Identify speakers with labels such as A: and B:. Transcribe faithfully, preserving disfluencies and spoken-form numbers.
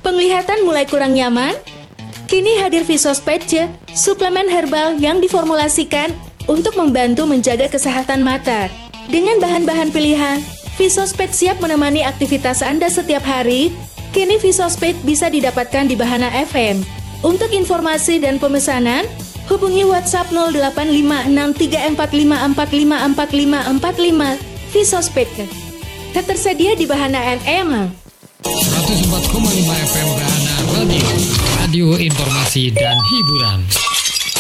A: Penglihatan mulai kurang nyaman? Kini hadir Visosped, suplemen herbal yang diformulasikan untuk membantu menjaga kesehatan mata. Dengan bahan-bahan pilihan, Visosped siap menemani aktivitas Anda setiap hari. Kini Visosped bisa didapatkan di Bahana F M. Untuk informasi dan pemesanan, hubungi WhatsApp nol delapan lima enam tiga empat lima empat lima empat lima empat lima. Visosped tersedia di Bahana F M.
B: seratus empat koma lima F M Bahana Radio, radio informasi dan hiburan.